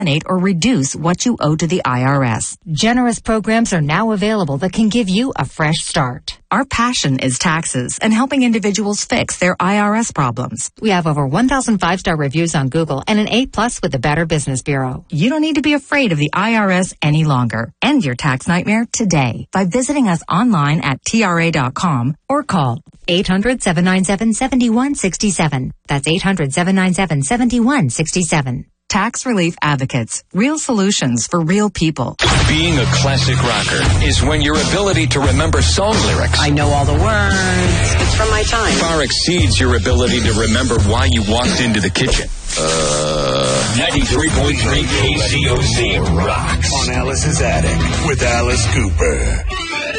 or reduce what you owe to the IRS. Generous programs are now available that can give you a fresh start. Our passion is taxes and helping individuals fix their IRS problems. We have over 1,000 5-star reviews on Google and an A+ with the Better Business Bureau. You don't need to be afraid of the IRS any longer. End your tax nightmare today by visiting us online at TRA.com or call 800-797-7167. That's 800-797-7167. Tax Relief Advocates. Real solutions for real people. Being a classic rocker is when your ability to remember song lyrics, I know all the words. It's from my time. far exceeds your ability to remember why you walked into the kitchen. 93.3 KCOC rocks. On Alice's Attic with Alice Cooper.